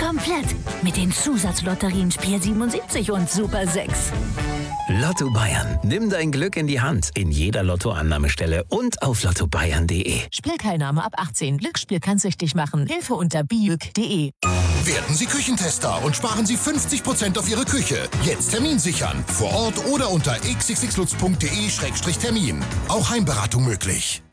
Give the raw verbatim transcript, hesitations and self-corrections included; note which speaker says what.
Speaker 1: komplett. Mit den Zusatzlotterien Spiel siebenundsiebzig und Super sechs.
Speaker 2: Lotto Bayern. Nimm dein Glück in die Hand. In jeder Lottoannahmestelle und auf lotto bayern punkt de.
Speaker 3: Spielteilnahme ab achtzehn. Glücksspiel kann süchtig machen. Hilfe unter biüg punkt de.
Speaker 4: Werden Sie Küchentester und sparen Sie fünfzig Prozent auf Ihre Küche. Jetzt Termin sichern. Vor Ort oder unter x x x lutz punkt de Schrägstrich Termin. Auch Heimberatung möglich.